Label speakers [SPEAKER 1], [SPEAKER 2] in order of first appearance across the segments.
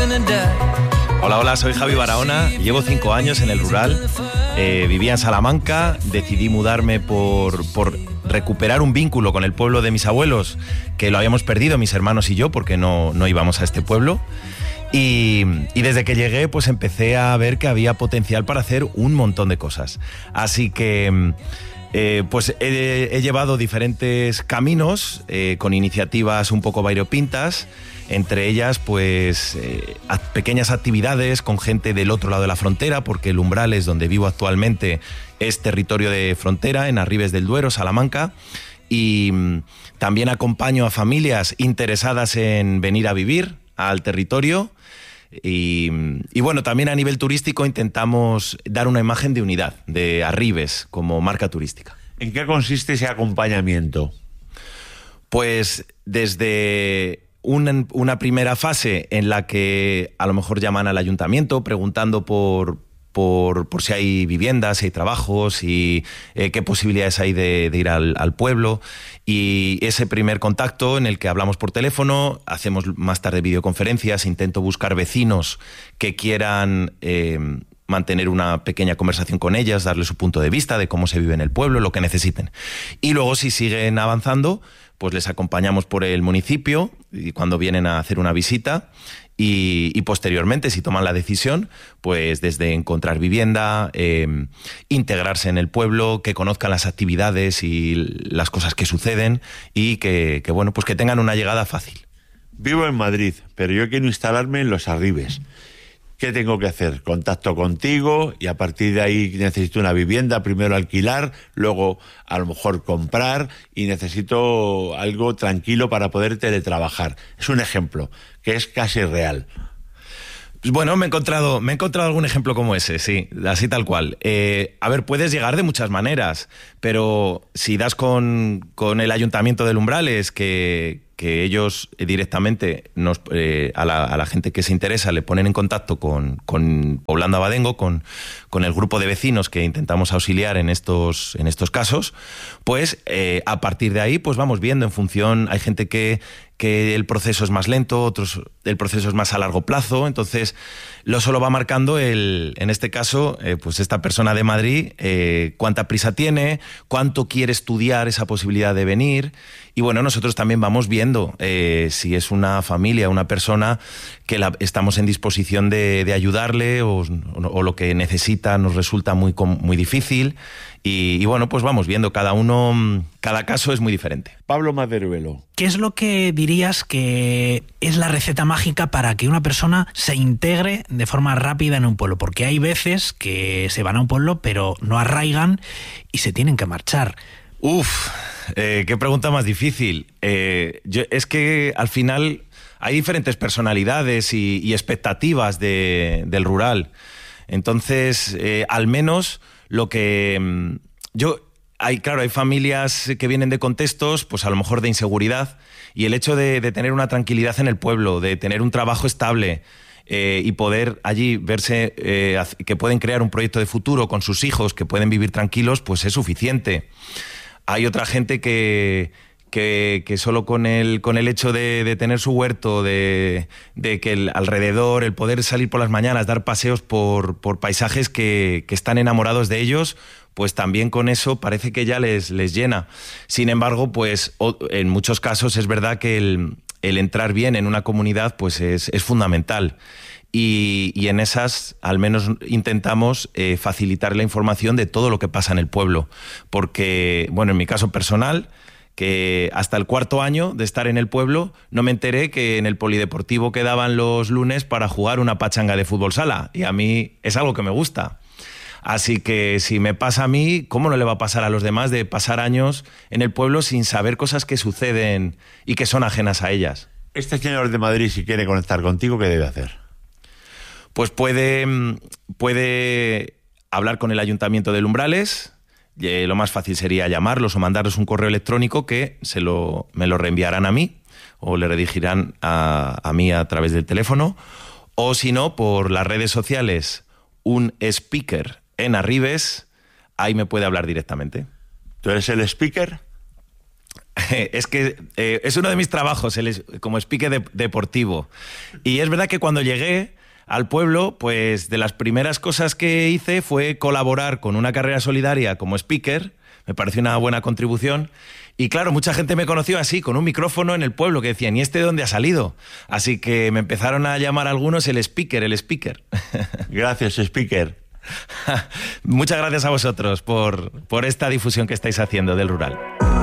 [SPEAKER 1] Hola, hola, soy Javi Barahona, llevo 5 años en el rural, vivía en Salamanca, decidí mudarme por recuperar un vínculo con el pueblo de mis abuelos, que lo habíamos perdido mis hermanos y yo, porque no íbamos a este pueblo. Y desde que llegué, pues empecé a ver que había potencial para hacer un montón de cosas. Así que pues he llevado diferentes caminos con iniciativas un poco variopintas, entre ellas pues pequeñas actividades con gente del otro lado de la frontera, porque el Umbrales, donde vivo actualmente, es territorio de frontera, en Arribes del Duero, Salamanca, y también acompaño a familias interesadas en venir a vivir al territorio. Y bueno, también a nivel turístico intentamos dar una imagen de unidad de Arribes como marca turística.
[SPEAKER 2] ¿En qué consiste ese acompañamiento?
[SPEAKER 1] Pues desde una primera fase en la que a lo mejor llaman al ayuntamiento preguntando por si hay viviendas, si hay trabajos y qué posibilidades hay de ir al pueblo. Y ese primer contacto en el que hablamos por teléfono, hacemos más tarde videoconferencias, intento buscar vecinos que quieran mantener una pequeña conversación con ellas, darles su punto de vista de cómo se vive en el pueblo, lo que necesiten. Y luego, si siguen avanzando, pues les acompañamos por el municipio y cuando vienen a hacer una visita. Y posteriormente, si toman la decisión, pues desde encontrar vivienda, integrarse en el pueblo, que conozcan las actividades y las cosas que suceden y que bueno, pues que tengan una llegada fácil.
[SPEAKER 2] Vivo en Madrid, pero yo quiero instalarme en Los Arribes. ¿Qué tengo que hacer? Contacto contigo y a partir de ahí necesito una vivienda, primero alquilar, luego a lo mejor comprar y necesito algo tranquilo para poder teletrabajar. Es un ejemplo que es casi real.
[SPEAKER 1] Pues bueno, me he encontrado algún ejemplo como ese, sí, así tal cual. A ver, puedes llegar de muchas maneras, pero si das con el Ayuntamiento del Umbrales, que ellos directamente a la gente que se interesa le ponen en contacto con Poblando Abadengo, con el grupo de vecinos que intentamos auxiliar en estos casos, pues a partir de ahí pues vamos viendo en función, hay gente que el proceso es más lento, otros el proceso es más a largo plazo, entonces eso lo va marcando en este caso, pues esta persona de Madrid, cuánta prisa tiene, cuánto quiere estudiar esa posibilidad de venir. Y bueno, nosotros también vamos viendo si es una familia, una persona que estamos en disposición de ayudarle o lo que necesita nos resulta muy difícil. Y bueno, pues vamos viendo, cada caso es muy diferente.
[SPEAKER 2] Pablo Maderuelo.
[SPEAKER 3] ¿Qué es lo que dirías que es la receta mágica para que una persona se integre de forma rápida en un pueblo? Porque hay veces que se van a un pueblo pero no arraigan y se tienen que marchar.
[SPEAKER 1] Qué pregunta más difícil. Es que al final hay diferentes personalidades y expectativas del rural. Entonces, al menos lo que hay familias que vienen de contextos, pues a lo mejor de inseguridad, y el hecho de tener una tranquilidad en el pueblo, de tener un trabajo estable, y poder allí verse que pueden crear un proyecto de futuro con sus hijos, que pueden vivir tranquilos, pues es suficiente. Hay otra gente que solo con el hecho de tener su huerto, de que alrededor, el poder salir por las mañanas, dar paseos por paisajes que están enamorados de ellos, pues también con eso parece que ya les llena. Sin embargo, pues en muchos casos es verdad que el entrar bien en una comunidad pues es fundamental. Y en esas al menos intentamos facilitar la información de todo lo que pasa en el pueblo, porque, bueno, en mi caso personal, que hasta el 4º año de estar en el pueblo no me enteré que en el polideportivo quedaban los lunes para jugar una pachanga de fútbol sala, y a mí es algo que me gusta. Así que si me pasa a mí, ¿cómo no le va a pasar a los demás de pasar años en el pueblo sin saber cosas que suceden y que son ajenas a ellas?
[SPEAKER 2] Este señor de Madrid, si quiere conectar contigo, ¿qué debe hacer?
[SPEAKER 1] Pues puede hablar con el Ayuntamiento del Umbrales. Lo más fácil sería llamarlos o mandarles un correo electrónico que me lo reenviarán a mí o le redirigirán a mí a través del teléfono, o si no, por las redes sociales, un speaker en Arribes, ahí me puede hablar directamente.
[SPEAKER 2] ¿Tú eres el speaker?
[SPEAKER 1] Es que es uno de mis trabajos como speaker deportivo. Y es verdad que cuando llegué al pueblo, pues de las primeras cosas que hice fue colaborar con una carrera solidaria como speaker. Me pareció una buena contribución. Y claro, mucha gente me conoció así, con un micrófono en el pueblo, que decían, ¿y este de dónde ha salido? Así que me empezaron a llamar algunos el speaker.
[SPEAKER 2] Gracias, speaker.
[SPEAKER 1] Muchas gracias a vosotros por esta difusión que estáis haciendo del rural.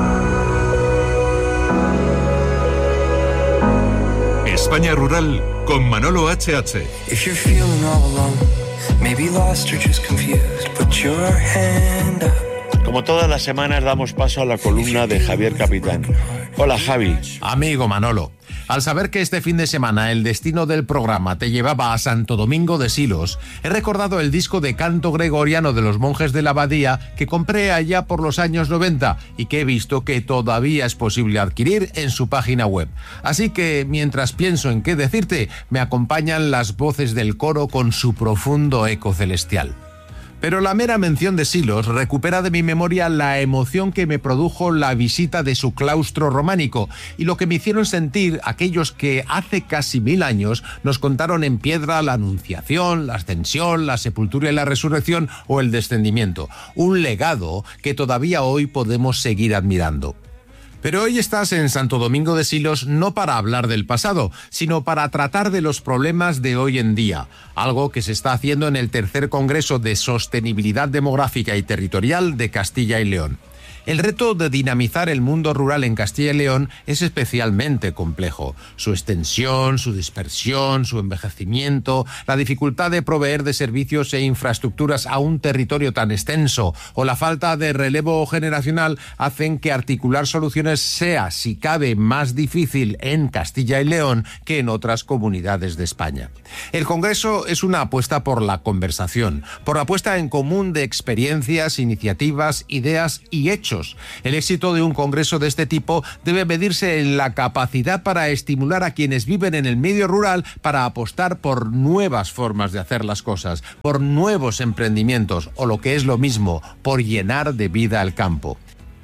[SPEAKER 4] España Rural con Manolo HH.
[SPEAKER 5] If you're feeling all alone, maybe lost or just confused, put your hand up.
[SPEAKER 2] Como todas las semanas damos paso a la columna de Javier Capitán. Hola, Javi.
[SPEAKER 6] Amigo Manolo, al saber que este fin de semana el destino del programa te llevaba a Santo Domingo de Silos, he recordado el disco de canto gregoriano de los monjes de la abadía que compré allá por los años 90 y que he visto que todavía es posible adquirir en su página web. Así que, mientras pienso en qué decirte, me acompañan las voces del coro con su profundo eco celestial. Pero la mera mención de Silos recupera de mi memoria la emoción que me produjo la visita de su claustro románico y lo que me hicieron sentir aquellos que hace casi 1000 años nos contaron en piedra la Anunciación, la Ascensión, la Sepultura y la Resurrección o el Descendimiento. Un legado que todavía hoy podemos seguir admirando. Pero hoy estás en Santo Domingo de Silos no para hablar del pasado, sino para tratar de los problemas de hoy en día, algo que se está haciendo en el tercer Congreso de Sostenibilidad Demográfica y Territorial de Castilla y León. El reto de dinamizar el mundo rural en Castilla y León es especialmente complejo. Su extensión, su dispersión, su envejecimiento, la dificultad de proveer de servicios e infraestructuras a un territorio tan extenso o la falta de relevo generacional hacen que articular soluciones sea, si cabe, más difícil en Castilla y León que en otras comunidades de España. El Congreso es una apuesta por la conversación, por la puesta en común de experiencias, iniciativas, ideas y hechos. El éxito de un congreso de este tipo debe medirse en la capacidad para estimular a quienes viven en el medio rural para apostar por nuevas formas de hacer las cosas, por nuevos emprendimientos o, lo que es lo mismo, por llenar de vida el campo.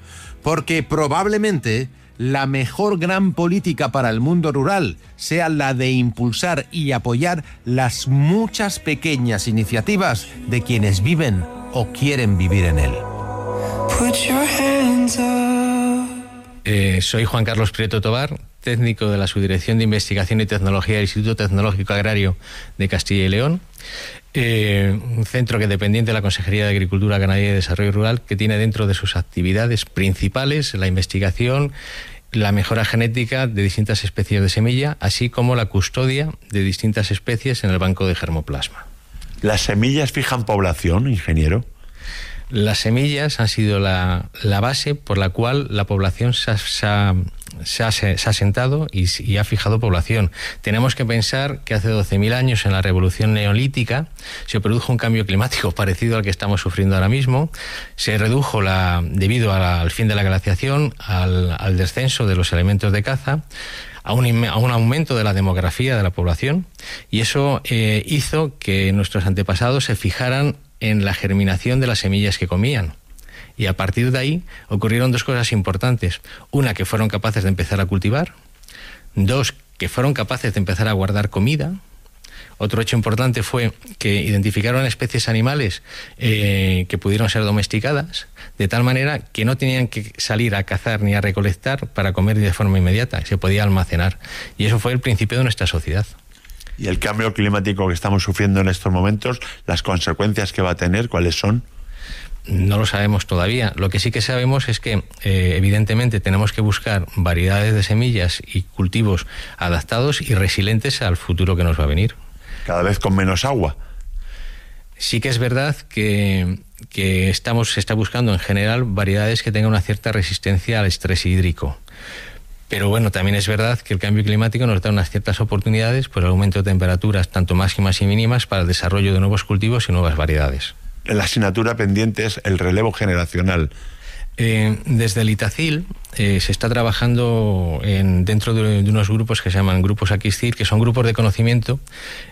[SPEAKER 6] Porque probablemente la mejor gran política para el mundo rural sea la de impulsar y apoyar las muchas pequeñas iniciativas de quienes viven o quieren vivir en él.
[SPEAKER 7] Soy Juan Carlos Prieto Tobar, técnico de la Subdirección de Investigación y Tecnología del Instituto Tecnológico Agrario de Castilla y León, un centro que dependiente de la Consejería de Agricultura, Ganadería y Desarrollo Rural, que tiene dentro de sus actividades principales la investigación, la mejora genética de distintas especies de semilla, así como la custodia de distintas especies en el banco de germoplasma.
[SPEAKER 2] ¿Las semillas fijan población, ingeniero?
[SPEAKER 7] Las semillas han sido la base por la cual la población se ha asentado y ha fijado población. Tenemos que pensar que hace 12.000 años, en la revolución neolítica, se produjo un cambio climático parecido al que estamos sufriendo ahora mismo. Se redujo debido al fin de la glaciación, al descenso de los elementos de caza, a un aumento de la demografía de la población, y eso hizo que nuestros antepasados se fijaran en la germinación de las semillas que comían. Y a partir de ahí ocurrieron dos cosas importantes. Una, que fueron capaces de empezar a cultivar. Dos, que fueron capaces de empezar a guardar comida. Otro hecho importante fue que identificaron especies animales que pudieron ser domesticadas, de tal manera que no tenían que salir a cazar ni a recolectar para comer de forma inmediata, se podía almacenar. Y eso fue el principio de nuestra sociedad.
[SPEAKER 2] ¿Y el cambio climático que estamos sufriendo en estos momentos, las consecuencias que va a tener, cuáles son?
[SPEAKER 7] No lo sabemos todavía. Lo que sí que sabemos es que, evidentemente, tenemos que buscar variedades de semillas y cultivos adaptados y resilientes al futuro que nos va a venir.
[SPEAKER 2] Cada vez con menos agua.
[SPEAKER 7] Sí que es verdad que se está buscando en general variedades que tengan una cierta resistencia al estrés hídrico. Pero bueno, también es verdad que el cambio climático nos da unas ciertas oportunidades por el aumento de temperaturas, tanto máximas y mínimas, para el desarrollo de nuevos cultivos y nuevas variedades.
[SPEAKER 2] La asignatura pendiente es el relevo generacional.
[SPEAKER 7] Desde el Itacil se está trabajando dentro de unos grupos que se llaman grupos Aquiscir, que son grupos de conocimiento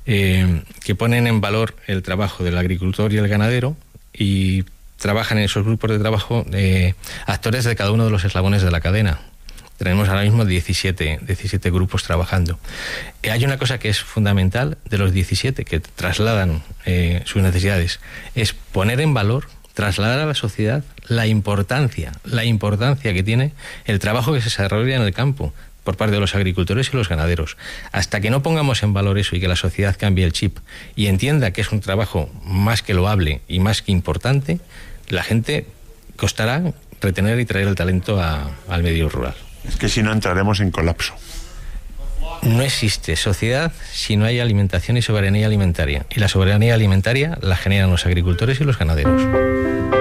[SPEAKER 7] que ponen en valor el trabajo del agricultor y el ganadero, y trabajan en esos grupos de trabajo actores de cada uno de los eslabones de la cadena. Tenemos ahora mismo 17 grupos trabajando. Hay una cosa que es fundamental de los 17 que trasladan sus necesidades, es poner en valor, trasladar a la sociedad la importancia que tiene el trabajo que se desarrolla en el campo por parte de los agricultores y los ganaderos. Hasta que no pongamos en valor eso y que la sociedad cambie el chip y entienda que es un trabajo más que loable y más que importante, la gente costará retener y traer el talento al medio rural.
[SPEAKER 2] Es que si no entraremos en colapso.
[SPEAKER 7] No existe sociedad si no hay alimentación y soberanía alimentaria. Y la soberanía alimentaria la generan los agricultores y los ganaderos.